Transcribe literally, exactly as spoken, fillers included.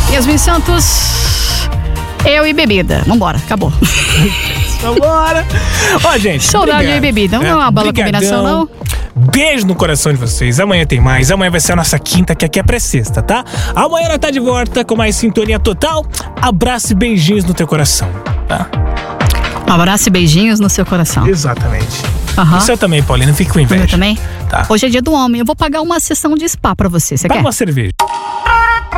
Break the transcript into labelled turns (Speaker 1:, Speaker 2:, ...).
Speaker 1: Yasmin Santos, eu e bebida. Vambora, acabou.
Speaker 2: Vambora. Ó, gente.
Speaker 1: Saudade e bebida. Não é uma bela combinação, não?
Speaker 2: Beijo no coração de vocês. Amanhã tem mais. Amanhã vai ser a nossa quinta, que aqui é pré-sexta, tá? Amanhã ela tá de volta com mais sintonia total. Abraço e beijinhos no teu coração, tá?
Speaker 1: Abraço e beijinhos no seu coração.
Speaker 2: Exatamente.
Speaker 1: Uhum.
Speaker 2: O seu também, Paulina. Fique com inveja.
Speaker 1: Eu também?
Speaker 2: Tá.
Speaker 1: Hoje é dia do homem. Eu vou pagar uma sessão de spa pra você. Você
Speaker 2: Paga
Speaker 1: quer?
Speaker 2: uma cerveja.